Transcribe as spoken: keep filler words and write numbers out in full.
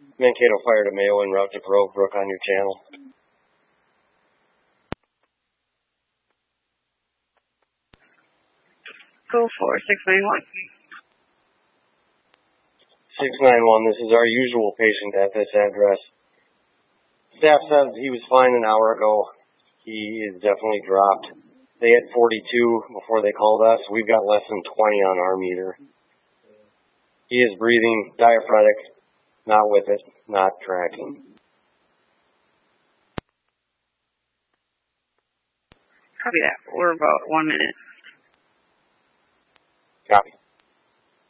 Mankato Fire to Mayo en route to Grove Brook on your channel. Go for six nine one. six nine one, this is our usual patient at this address. Staff says he was fine an hour ago. He is definitely dropped. They had forty-two before they called us. We've got less than twenty on our meter. He is breathing, diaphoretic, not with it, not tracking. Copy that. We're about one minute. Copy.